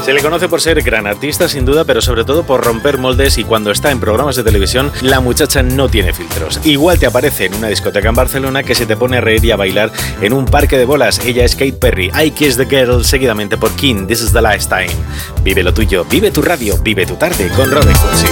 Se le conoce por ser gran artista, sin duda, pero sobre todo por romper moldes, y cuando está en programas de televisión, la muchacha no tiene filtros. Igual te aparece en una discoteca en Barcelona que se te pone a reír y a bailar en un parque de bolas. Ella es Katy Perry, I Kiss the Girl, seguidamente por King, This is the Last Time. Vive lo tuyo, vive tu radio, vive tu tarde con Robin Cursi.